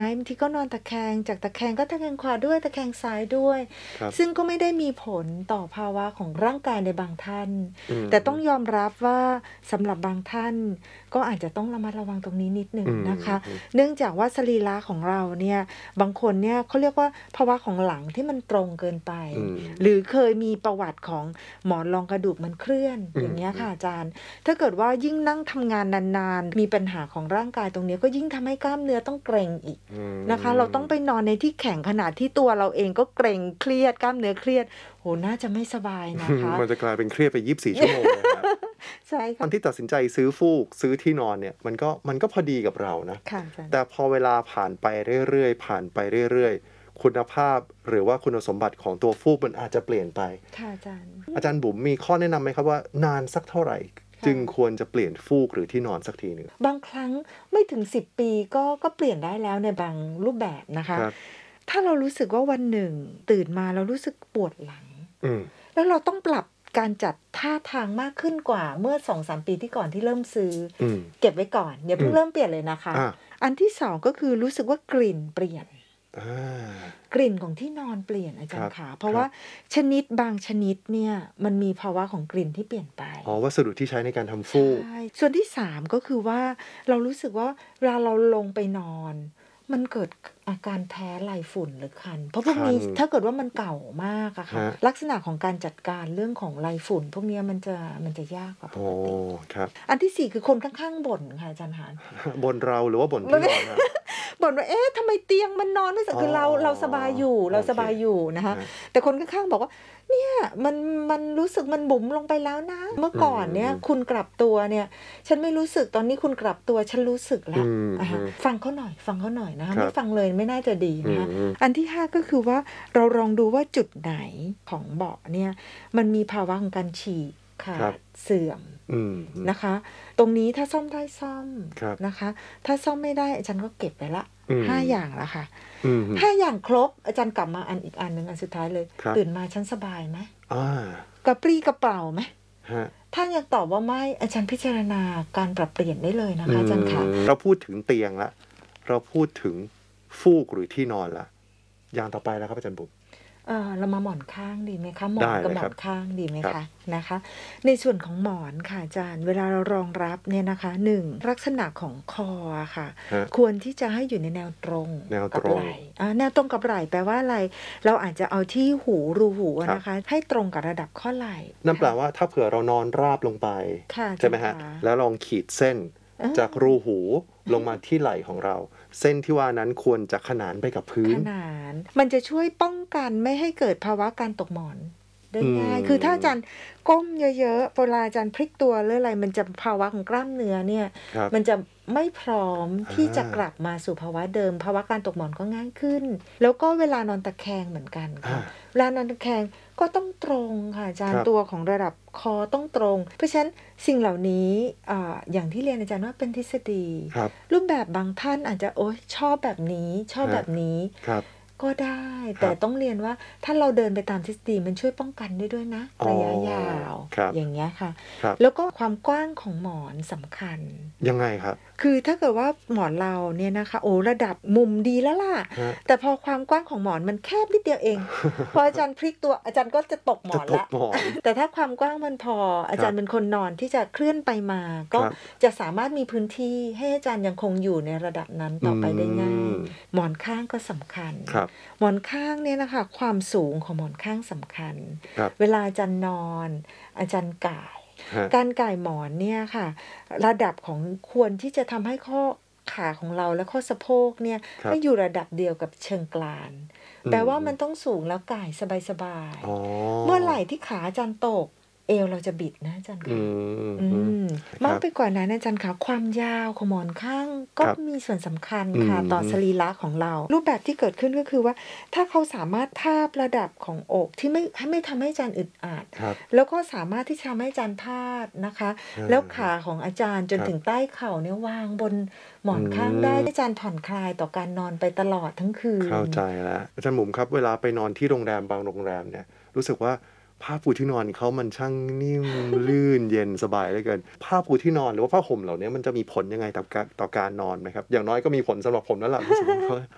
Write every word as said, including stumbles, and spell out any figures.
บางทีก็นอนตะแคงจากตะแคงก็ตะแคงขวาด้วยตะแคงซ้ายด้วยครับซึ่งก็ไม่ได้มีผลต่อภาวะของร่างกายในบางท่านอืมแต่ต้องยอมรับว่าสำหรับบางท่านก็อาจจะต้องระมัดระวังตรงนี้นิดหนึ่งอืมนะคะอืมเนื่องจากว่าสรีระของเราเนี่ยบางคนเนี่ยเขาเรียกว่าภาวะของหลังที่มันตรงเกินไปอืมหรือเคยมีประวัติของหมอนรองกระดูกมันเคลื่อนอืมอย่างเงี้ยอืมค่ะอาจารย์ ถ้าเกิดว่ายิ่งนั่งทำงานนานๆ มีปัญหาของร่างกายตรงนี้ก็ยิ่งทำให้กล้ามเนื้อต้องเกร็งอีกอืนะคะ เราต้องไปมนอนในที่แข็งขนาดที่ตัวเราเองก็เกร็งเครียดกล้ามเนื้อเครียดโหน่าจะไม่สบายนะคะมันจะกลายเป็นเครียดไปยี่สิบสี่ชั่วโมงเลยครับใช่ตอค่ะนที่ตัดสินใจซื้อฟูกซื้อที่นอนเนี่ยมันก็มันก็พอดีกับเรานะค่ะอาจารย์แต่พอเวลาผ่านไปเรื่อยๆผ่านไปเรื่อยๆคุณภาพหรือว่าคุณสมบัติของตัวฟูกมันอาจจะเปลี่ยนไปค่ะอาจารย์อาจารย์บุ๋มมีข้อแนะนำไหมครับว่านานสักเท่าไหร่จึงควรจะเปลี่ยนฟูกหรือที่นอนสักทีหนึ่งบางครั้งไม่ถึงสิบปีก็ก็เปลี่ยนได้แล้วในบางรูปแบบนะคะครับถ้าเรารู้สึกว่าวันหนึ่งตื่นมาเรารู้สึกปวดหลังอืมแล้วเราต้องปรับการจัดท่าทางมากขึ้นกว่าเมื่อ สองสาม ปีที่ก่อนที่เริ่มซื้ออืมเก็บไว้ก่อนอย่าเพิ่งอืมเริ่มเปลี่ยนเลยนะคะอ่าอันที่สองก็คือรู้สึกว่ากลิ่นเปลี่ยนอ่ากลิ่นของที่นอนเปลี่ยนอาครัจารบย์ขาเพราะครับว่าชนิดบางชนิดเนี่ยมันมีภาวะของกลิ่นที่เปลี่ยนไปอ๋อวัสดุที่ใช้ในการทำใชฟูก่ส่วนที่สามก็คือว่าเรารู้สึกว่าเวลาเราลงไปนอน มันเกิดอาการแพ้ไรฝุ่นหรือคัน เพราะพวกคันนี้ถ้าเกิดว่ามันเก่ามากอะค่ะฮะลักษณะของการจัดการเรื่องของไรฝุ่น พวกเนี้ยมันจะมันจะยากกว่าปโอ้กติครับอันที่สี่คือคนข้างๆบ่นค่ะอาจารย์หานบ่นเราหรือว่าบ่นที่นอนครับบ่นว่าเอ๊ะทำไมเตียงมันนอนไม่สบายคือเราอ๋อเราสบายอยู่เราโอเคสบายอยู่นะคะฮะแต่คนข้างๆบอกว่าเนี่ยมันมันรู้สึกมันบุ๋มลงไปแล้วนะ เมื่อก่อนเนี่ยอืมคุณกลับตัวเนี่ย ฉันไม่รู้สึกตอนนี้คุณกลับตัวฉันรู้สึกแล้วอืมอ่าฮะอืมฟังเขาหน่อยฟังเขาหน่อยนะคะครับไม่ฟังเลยไม่น่าจะดีนะคะอืมอันที่ห้าก็คือว่าเราลองดูว่าจุดไหนของเบาะเนี่ยมันมีภาวะของการฉีกขาครัดบเสื่อมอืมนะคะ ตรงนี้ถ้าซ่อมได้ซ่อมครับนะคะ ถ้าซ่อมไม่ได้อาจารย์ก็เก็บไปละอืมห้าอย่างละค่ะอืมห้าอย่างครบอาจารย์กลับมาอันอีกอันหนึ่งอันสุดท้ายเลยครับตื่นมาฉันสบายไหมอ่ากระปรี้กระเปร่าไหมฮะถ้ายังตอบว่าไม่อาจารย์พิจารณาการปรับเปลี่ยนได้เลยนะคะอาจารย์คะอืมเราพูดถึงเตียงละเราพูดถึงฟูกหรือที่นอนละอย่างต่อไปแล้วครับอาจารย์บุ๋มเออเรามาหมอนข้างดีไหมคะหมอได้นเลยกับหมครัอบ นข้างดีไหมครัคะบนะคะ ในส่วนของหมอนค่ะอาจารย์เวลาเรารองรับเนี่ยนะคะหนึ่งลักษณะของคออะค่ะฮะควรที่จะให้อยู่ในแนวตรงแนวกัตรงไหล่อ่าแนวตรงกับไหล่แปลว่าอะไร เราอาจจะเอาที่หูรูหูอะครับนะคะ ให้ตรงกับระดับข้อไหล่นั่นแปลค่ะว่าถ้าเผื่อเรานอนราบลงไปค่ะใช่ไหมฮะอาจารย์คะแล้วลองขีดเส้นอ่าจากรูหูลงมาที่ไหล่ของเรา เส้นที่ว่านั้นควรจะขนานไปกับพื้ขนนาน มันจะช่วยป้องกันไม่ให้เกิดภาวะการตกหมอนได้ง่ายอืมคือถ้าอาจารย์ก้มเยอะๆเวลาอาจารย์พลิกตัวหรืออะไร มันจะภาวะของกล้ามเนื้อเนี่ยครับมันจะไม่พร้อมที่จะอ่ากลับมาสู่ภาวะเดิม ภาวะการตกหมอนก็ง่ายขึ้น แล้วก็เวลานอนตะแคงเหมือนกันอ่าค่ะ เวลานอนตะแคงก็ต้องตรงค่ะอาจารคย์รับตัวของระดับคอต้องตรง เพราะฉะนั้นสิ่งเหล่านี้อ่าอย่างที่เรียนอาจารย์ว่าเป็นทฤษฎีครับรูปแบบบางท่านอาจจะโอ๊ยชอบแบบนี้ชอบฮะแบบนี้ครับก็ได้ครับแต่ต้องเรียนว่าถ้าเราเดินไปตามทฤษฎีมันช่วยป้องกันได้ด้วยนะอ๋อระยะยาวครับอย่างเงี้ยค่ะครับแล้วก็ความกว้างของหมอนสำคัญยังไงครับคือถ้าเกิดว่าหมอนเราเนี่ยนะคะ โอ้ระดับมุมดีแล้วล่ะฮะแต่พอความกว้างของหมอนมันแคบนิดเดียวเอง พออาจารย์พลิกตัวอาจารย์ก็จะตกหมจะอนตกละหมอนแต่ถ้าความกว้างมันพออาจารย์เป็นคนนอนที่จะเคลื่อนไปมา ก็ครับจะสามารถมีพื้นที่ให้อาจารย์ยังคงอยู่ในระดับนั้นต่อไปได้ง่ายอืมหมอนข้างก็สำคัญครับหมอนข้างเนี่ยนะคะความสูงของหมอนข้างสำคัญครับเวลาอาจารย์นอน อาจารย์ก่ายฮะการก่ายหมอนเนี่ยค่ะ ระดับของควรที่จะทำให้ข้อขาของเราและข้อสะโพกเนี่ยครับให้อยู่ระดับเดียวกับเชิงกรานอืมแปลว่ามันต้องสูงแล้วก่ายสบายอ๋อๆ เมื่อไหร่ที่ขาอาจารย์ตก เอวเราจะบิดนะอาจารย์อืคะมอืมคมารักบไปกว่านั้นอาจารย์คะความยาวของหมอนข้างก็ครับมีส่วนสำคัญอืค่ะ ต่อมสรีระของเรา รูปแบบที่เกิดขึ้นก็คือว่า ถ้าเขาสามารถทาบระดับของอกที่ไม่ไม่ทำให้อาจารย์อึดอัดครับแล้วก็สามารถที่จะทำให้อาจารย์พาดนะคะอาแล้วขาของอาจารย์จนครับถึงใต้เข่าเนี่ยวางบนหมอนข้างอืมได้ให้อาจารย์ผ่อนคลายต่อการนอนไปตลอดทั้งคืนเข้าใจแล้ว อาจารย์หมุมครับ เวลาไปนอนที่โรงแรมบางโรงแรมเนี่ย รู้สึกว่าผ้าปูที่นอนเขามันช่างนิ่ม ลื่น เย็นสบายเหลือเกิน ผ้าปูที่นอนหรือว่าผ้าห่มเหล่านี้มันจะมีผลยังไงต่อการต่อการนอนไหมครับ อย่างน้อยก็มีผลสำหรับผมแล้วล่ะ รู้สึกว่า